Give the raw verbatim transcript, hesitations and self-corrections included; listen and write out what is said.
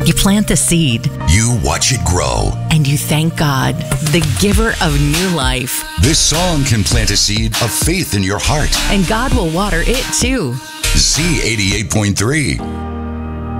You plant the seed. You watch it grow. And you thank God, the giver of new life. This song can plant a seed of faith in your heart. And God will water it too. Z eighty-eight point three.